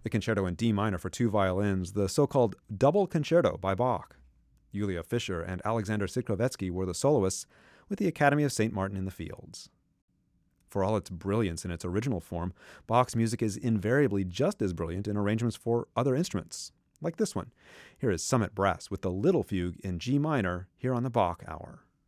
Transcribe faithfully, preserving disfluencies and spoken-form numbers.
the Concerto in D minor for two violins, the so-called Double Concerto by Bach. Julia Fischer and Alexander Sikrovetsky were the soloists, with the Academy of Saint Martin in the Fields. For all its brilliance in its original form, Bach's music is invariably just as brilliant in arrangements for other instruments, like this one. Here is Summit Brass with the Little Fugue in G minor, here on the Bach Hour.